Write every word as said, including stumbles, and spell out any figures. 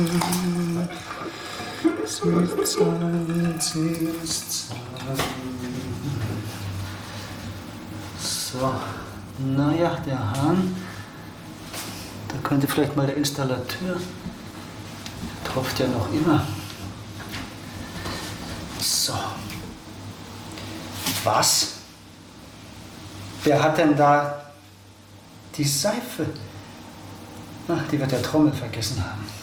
Sie ist Zeit, sie ist Zeit. So, naja, der Hahn. Da könnte vielleicht mal der Installateur. Tropft ja noch immer. So. Was? Wer hat denn da die Seife? Ach, die wird der Trommel vergessen haben.